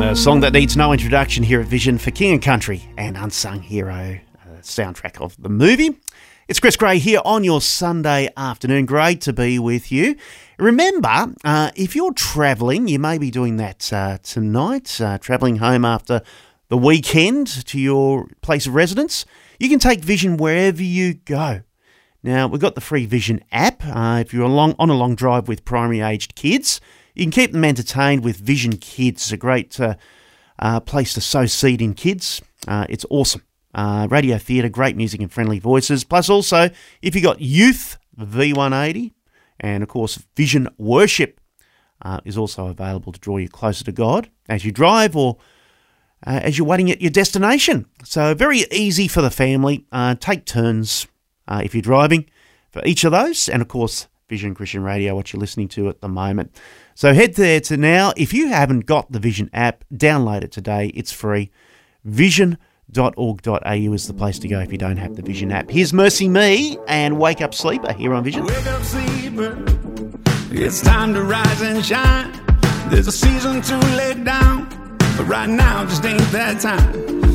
A song that needs no introduction here at Vision for King and Country and Unsung Hero, soundtrack of the movie. It's Chris Gray here on your Sunday afternoon. Great to be with you. Remember, if you're travelling, you may be doing that tonight, travelling home after the weekend to your place of residence. You can take Vision wherever you go. Now, we've got the free Vision app. If you're on a long drive with primary-aged kids, you can keep them entertained with Vision Kids. It's a great place to sow seed in kids. It's awesome. Radio theatre, great music and friendly voices. Plus also, if you got Youth V180, and of course Vision Worship is also available to draw you closer to God as you drive or as you're waiting at your destination. So very easy for the family. Take turns if you're driving for each of those. And of course, Vision Christian Radio, what you're listening to at the moment. So head there to now. If you haven't got the Vision app, download it today. It's free. Vision.org.au is the place to go if you don't have the Vision app. Here's Mercy Me and Wake Up Sleeper here on Vision. Wake up, sleeper. It's time to rise and shine. There's a season to lay down, but right now just ain't that time.